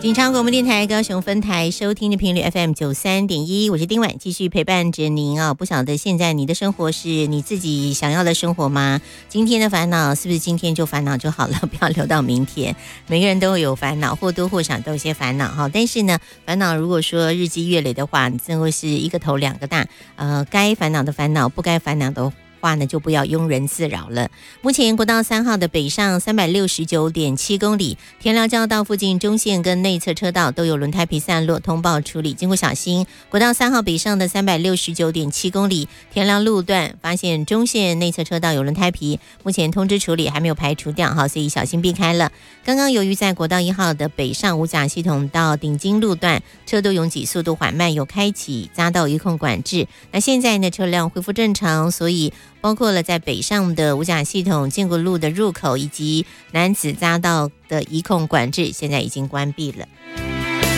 警察广播电台高雄分台收听的频率 FM93.1，我是丁婉，继续陪伴着您啊。不晓得现在你的生活是你自己想要的生活吗？今天的烦恼是不是今天就烦恼就好了，不要留到明天。每个人都有烦恼，或多或少都有些烦恼哈。但是呢，烦恼如果说日积月累的话，真会是一个头两个大。该烦恼的烦恼，不该烦恼的话呢，就不要庸人自扰了。目前国道3号的北上369.7公里，田寮交道附近中线跟内侧车道都有轮胎皮散落，通报处理，经过小心。国道3号北上的369.7公里，田寮路段发现中线内侧车道有轮胎皮，目前通知处理，还没有排除掉哈，所以小心避开了。刚刚由于在国道1号的北上五甲系统到顶金路段车都拥挤，速度缓慢，有开启匝道移控管制。那现在呢，车辆恢复正常，所以包括了在北上的五甲系统建国路的入口以及南子匝道的移控管制，现在已经关闭了。